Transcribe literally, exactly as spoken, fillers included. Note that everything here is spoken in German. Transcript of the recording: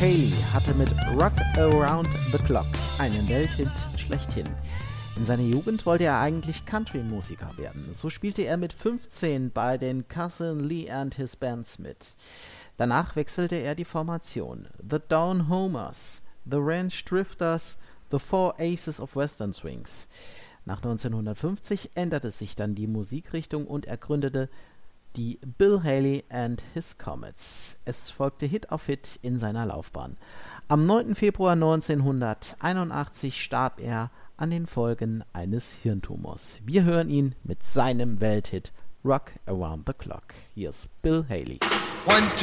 Haley hatte mit Rock Around the Clock einen Welthit schlechthin. In seiner Jugend wollte er eigentlich Country-Musiker werden. So spielte er mit fünfzehn bei den Cousin Lee and His Bands mit. Danach wechselte er die Formation. The Down Homers, The Ranch Drifters, The Four Aces of Western Swings. Nach neunzehnhundertfünfzig änderte sich dann die Musikrichtung und er gründete die Bill Haley and His Comets. Es folgte Hit auf Hit in seiner Laufbahn. Am neunten Februar neunzehnhunderteinundachtzig starb er an den Folgen eines Hirntumors. Wir hören ihn mit seinem Welthit Rock Around the Clock. Hier ist Bill Haley. One, two.